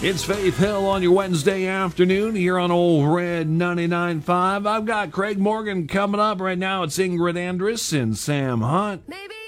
It's Faith Hill on your Wednesday afternoon here on Old Red 99.5. I've got Craig Morgan coming up right now. It's Ingrid Andress and Sam Hunt.